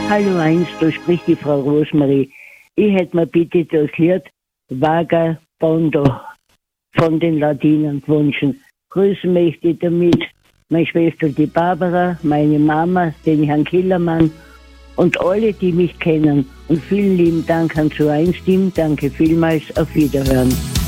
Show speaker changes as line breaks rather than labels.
Hallo eins, da spricht die Frau Rosmarie. Ich hätte mir bitte das Lied Vagabondo von den Latinern gewünscht. Grüßen möchte ich damit meine Schwester die Barbara, meine Mama, den Herrn Killermann und alle, die mich kennen. Und vielen lieben Dank an zu 1 Team. Danke vielmals. Auf Wiederhören.